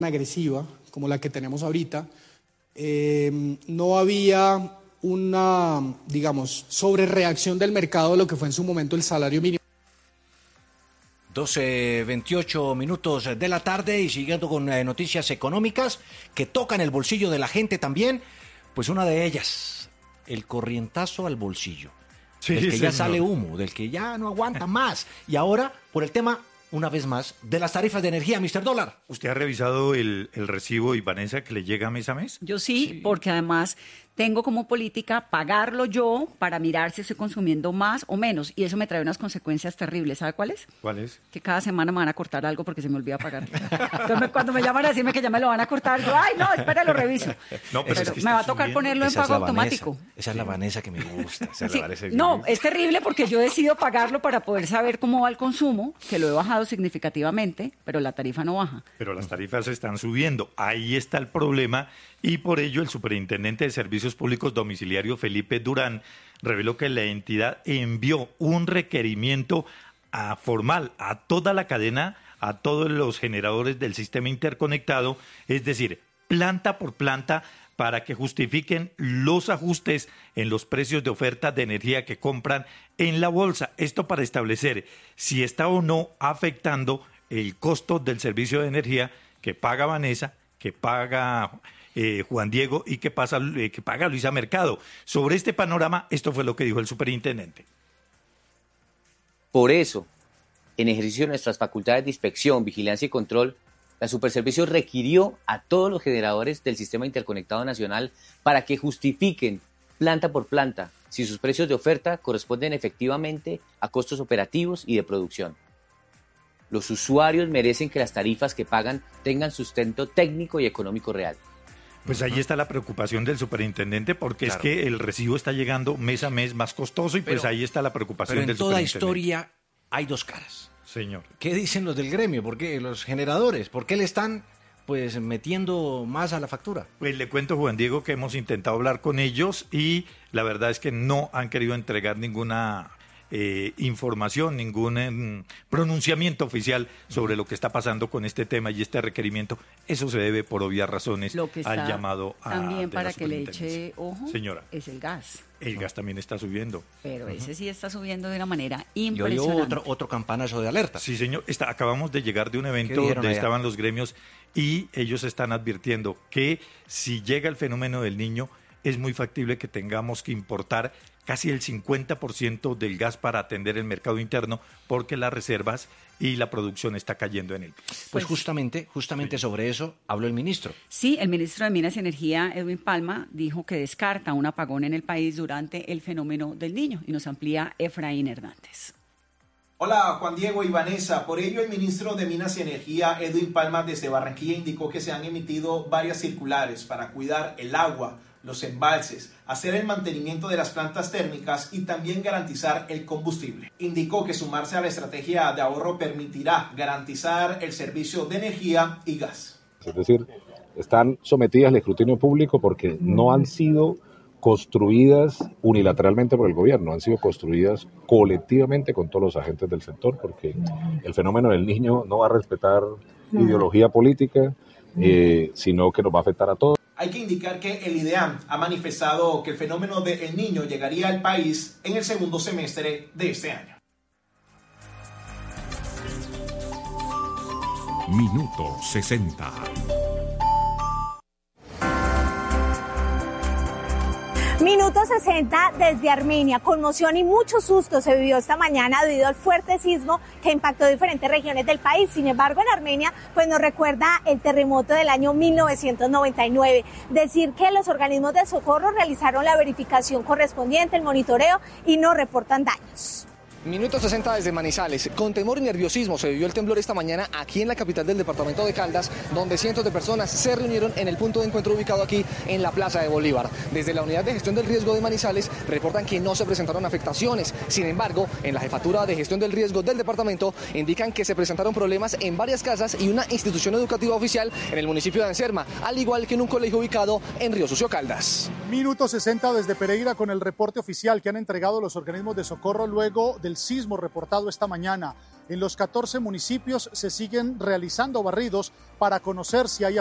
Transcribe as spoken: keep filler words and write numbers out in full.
agresiva como la que tenemos ahorita, eh, no había una, digamos, sobrereacción del mercado de lo que fue en su momento el salario mínimo. doce veintiocho minutos de la tarde y siguiendo con eh, noticias económicas que tocan el bolsillo de la gente también, pues una de ellas, el corrientazo al bolsillo, sí, del que señor. Ya sale humo, del que ya no aguanta más. Y ahora, por el tema, una vez más, de las tarifas de energía, mister Dólar. ¿Usted ha revisado el, el recibo, y Vanessa, que le llega mes a mes? Yo sí, sí, porque además tengo como política pagarlo yo para mirar si estoy consumiendo más o menos, y eso me trae unas consecuencias terribles. ¿Sabe cuáles? ¿Cuáles? Que cada semana me van a cortar algo porque se me olvida pagar. Entonces, cuando me llaman a decirme que ya me lo van a cortar, yo, ay, no, espera, lo reviso. No, pero, pero es que me va a tocar subiendo. Ponerlo esa en pago automático. Esa es la Vanessa que me gusta. Esa es sí, la Vanessa que no, me gusta. Es terrible porque yo decido pagarlo para poder saber cómo va el consumo, que lo he bajado significativamente, pero la tarifa no baja. Pero las tarifas se están subiendo. Ahí está el problema. Y por ello el superintendente de Servicios Públicos Domiciliarios, Felipe Durán, reveló que la entidad envió un requerimiento a formal a toda la cadena, a todos los generadores del sistema interconectado, es decir, planta por planta, para que justifiquen los ajustes en los precios de oferta de energía que compran en la bolsa. Esto para establecer si está o no afectando el costo del servicio de energía que paga Vanessa, que paga Eh, Juan Diego y que, pasa, eh, que paga Luisa Mercado. Sobre este panorama, esto fue lo que dijo el superintendente. Por eso, en ejercicio de nuestras facultades de inspección, vigilancia y control, la Superservicios requirió a todos los generadores del Sistema Interconectado Nacional para que justifiquen planta por planta si sus precios de oferta corresponden efectivamente a costos operativos y de producción. Los usuarios merecen que las tarifas que pagan tengan sustento técnico y económico real. Pues ahí está la preocupación del superintendente, porque claro, es que el recibo está llegando mes a mes más costoso y pero, pues ahí está la preocupación del superintendente. Pero en toda historia hay dos caras. Señor. ¿Qué dicen los del gremio? ¿Por qué los generadores? ¿Por qué le están pues metiendo más a la factura? Pues le cuento, Juan Diego, que hemos intentado hablar con ellos y la verdad es que no han querido entregar ninguna Eh, información, ningún eh, pronunciamiento oficial sobre lo que está pasando con este tema y este requerimiento. Eso se debe, por obvias razones, lo que al llamado a también para que le eche ojo, señora, es el gas. El gas también está subiendo. Pero uh-huh. ese sí está subiendo de una manera Yo impresionante. oigo otro, otro campanazo de alerta. Sí, señor. Está, acabamos de llegar de un evento donde allá? estaban los gremios y ellos están advirtiendo que si llega el fenómeno del Niño, es muy factible que tengamos que importar casi el cincuenta por ciento del gas para atender el mercado interno, porque las reservas y la producción está cayendo en él. Pues, pues justamente, justamente sí. sobre eso habló el ministro. Sí, el ministro de Minas y Energía, Edwin Palma, dijo que descarta un apagón en el país durante el fenómeno del Niño, y nos amplía Efraín Hernández. Hola, Juan Diego y Vanessa. Por ello, el ministro de Minas y Energía, Edwin Palma, desde Barranquilla, indicó que se han emitido varias circulares para cuidar el agua, los embalses, hacer el mantenimiento de las plantas térmicas y también garantizar el combustible. Indicó que sumarse a la estrategia de ahorro permitirá garantizar el servicio de energía y gas. Es decir, están sometidas al escrutinio público porque no han sido construidas unilateralmente por el gobierno, han sido construidas colectivamente con todos los agentes del sector, porque el fenómeno del Niño no va a respetar ideología política, eh, sino que nos va a afectar a todos. Hay que indicar que el IDEAM ha manifestado que el fenómeno del Niño llegaría al país en el segundo semestre de este año. Minuto sesenta. Minuto sesenta desde Armenia. Conmoción y mucho susto se vivió esta mañana debido al fuerte sismo que impactó diferentes regiones del país. Sin embargo, en Armenia, pues nos recuerda el terremoto del año mil novecientos noventa y nueve. Decir que los organismos de socorro realizaron la verificación correspondiente, el monitoreo, y no reportan daños. Minuto sesenta desde Manizales. Con temor y nerviosismo se vivió el temblor esta mañana aquí en la capital del departamento de Caldas, donde cientos de personas se reunieron en el punto de encuentro ubicado aquí en la Plaza de Bolívar. Desde la Unidad de Gestión del Riesgo de Manizales reportan que no se presentaron afectaciones. Sin embargo, en la Jefatura de Gestión del Riesgo del departamento indican que se presentaron problemas en varias casas y una institución educativa oficial en el municipio de Anserma, al igual que en un colegio ubicado en Río Sucio, Caldas. Minuto sesenta desde Pereira con el reporte oficial que han entregado los organismos de socorro luego del sismo reportado esta mañana. En los catorce municipios se siguen realizando barridos para conocer si hay